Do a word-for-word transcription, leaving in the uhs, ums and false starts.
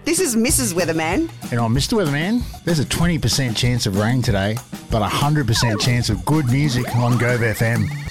This is Missus Weatherman. And I'm Mister Weatherman. There's a twenty percent chance of rain today, but a one hundred percent chance of good music on Gove F M.